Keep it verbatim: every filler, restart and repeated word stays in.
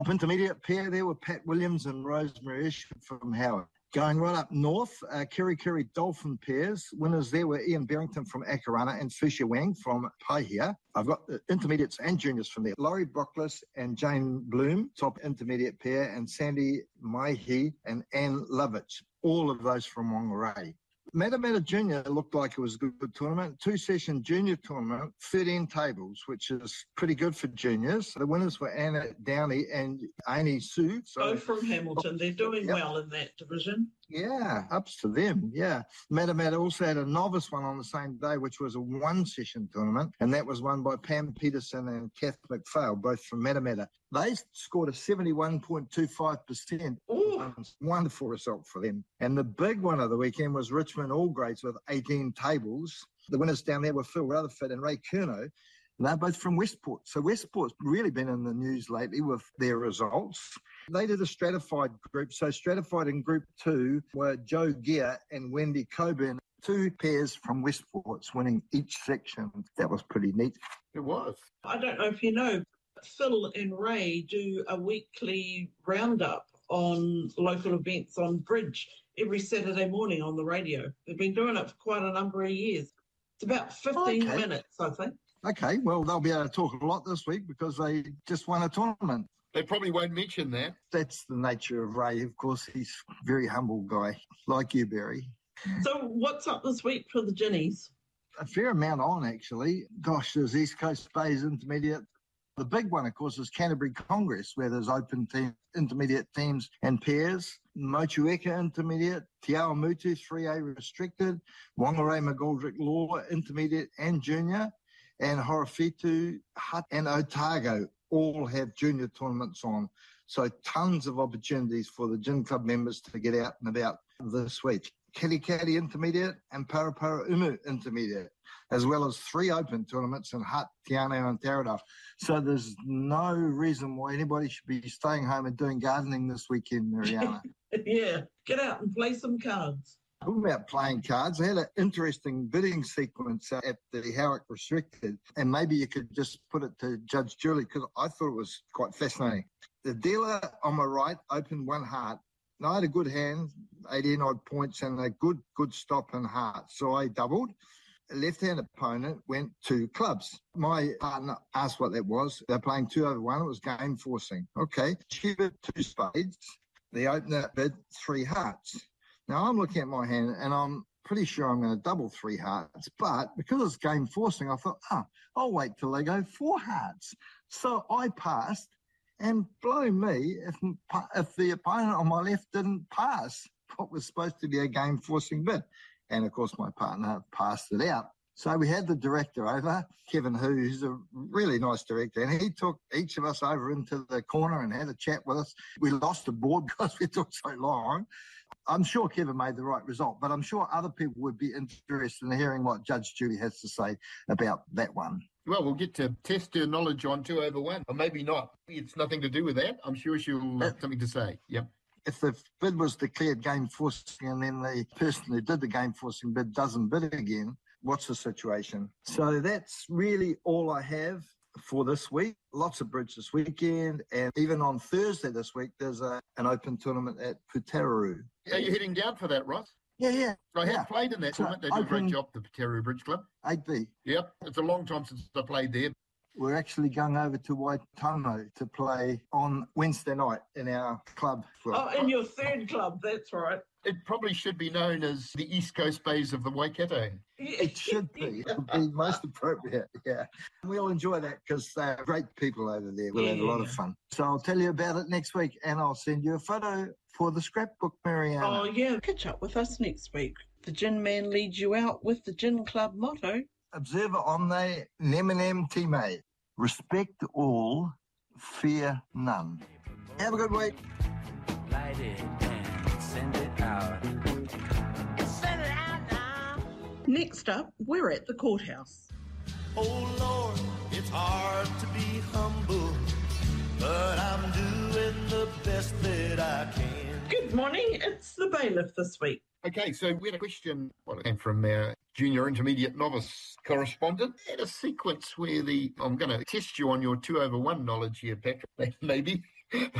Intermediate pair there were Pat Williams and Rosemary Isham from Howard. Going right up north, uh, Kiri Kiri Dolphin pairs. Winners there were Ian Barrington from Akarana and Fuxia Wang from Paihia. I've got the intermediates and juniors from there. Laurie Brockless and Jane Bloom, top intermediate pair, and Sandy Maihi and Anne Lovitch, all of those from Whangarei. Matamata Junior looked like it was a good, good tournament. Two-session junior tournament, thirteen tables, which is pretty good for juniors. The winners were Anna Downey and Amy Sue. So, Both from Hamilton. They're doing yep. well in that division. Yeah, ups to them, yeah. Matamata also had a novice one on the same day, which was a one-session tournament, and that was won by Pam Peterson and Kath McPhail, both from Matamata. They scored a seventy-one point two five percent. Ooh. Wonderful result for them. And the big one of the weekend was Richmond All Grades with eighteen tables. The winners down there were Phil Rutherford and Ray Curnow. They're both from Westport. So Westport's really been in the news lately with their results. They did a stratified group. So stratified in group two were Joe Gear and Wendy Coburn, two pairs from Westport's winning each section. That was pretty neat. It was. I don't know if you know, Phil and Ray do a weekly roundup on local events on Bridge every Saturday morning on the radio. They've been doing it for quite a number of years. It's about fifteen okay. minutes, I think. Okay, well, they'll be able to talk a lot this week because they just won a tournament. They probably won't mention that. That's the nature of Ray. Of course, he's a very humble guy, like you, Barry. So what's up this week for the Ginnies? A fair amount on, actually. Gosh, there's East Coast Bays Intermediate. The big one, of course, is Canterbury Congress, where there's open team, intermediate teams and pairs. Motueka Intermediate, Te Awamutu three A Restricted, Whangarei McGoldrick Law Intermediate and Junior, and Horowhitu, Hutt and Otago all have junior tournaments on. So tons of opportunities for the Gin Club members to get out and about this week. Katikati Intermediate and Parapara Umu Intermediate, as well as three open tournaments in Hutt, Te Anau and Taradale. So there's no reason why anybody should be staying home and doing gardening this weekend, Mariana. Yeah, get out and play some cards. Talking about playing cards, I had an interesting bidding sequence at the Howick Restricted, and maybe you could just put it to Judge Julie, because I thought it was quite fascinating. The dealer on my right opened one heart. Now, I had a good hand, eighteen odd points, and a good, good stop in heart. So I doubled. A left-hand opponent went two clubs. My partner asked what that was. They're playing two over one. It was game forcing. Okay. She bid two spades. The opener bid three hearts. Now, I'm looking at my hand, and I'm pretty sure I'm going to double three hearts. But because it's game forcing, I thought, oh, I'll wait till they go four hearts. So I passed, and blow me, if, if the opponent on my left didn't pass what was supposed to be a game forcing bid. And, of course, my partner passed it out. So we had the director over, Kevin Hu, who's a really nice director, and he took each of us over into the corner and had a chat with us. We lost the board because we took so long. I'm sure Kevin made the right result, but I'm sure other people would be interested in hearing what Judge Judy has to say about that one. Well, we'll get to test her knowledge on two over one, or maybe not. It's nothing to do with that. I'm sure she'll have something to say. Yep. If the bid was declared game forcing and then the person who did the game forcing bid doesn't bid again, what's the situation? So that's really all I have for this week. Lots of bridge this weekend, and even on Thursday this week, there's a, an open tournament at Putaruru. Are you heading down for that, Ross? Yeah, yeah. I have yeah. played in that so tournament. They do a great job, the Putaruru Bridge Club. eight B. Yep, it's a long time since I played there. We're actually going over to Waitomo to play on Wednesday night in our club. Oh, in your third club, that's right. It probably should be known as the East Coast Bays of the Waikato. It should be. It would be most appropriate, yeah. We'll enjoy that because they're great people over there. We'll yeah. have a lot of fun. So I'll tell you about it next week, and I'll send you a photo for the scrapbook, Mariana. Oh, yeah. Catch up with us next week. The Gin Man leads you out with the Gin Club motto. Observer omne neminem time. Respect all, fear none. Have a good week. Light it and send it out. Send it out now. Next up, we're at the courthouse. Oh Lord, it's hard to be humble, but I'm doing the best that I can. Good morning, it's the bailiff this week. Okay, so we had a question what came from our junior intermediate novice correspondent. Had a sequence where the I'm going to test you on your two over one knowledge here, Patrick. Maybe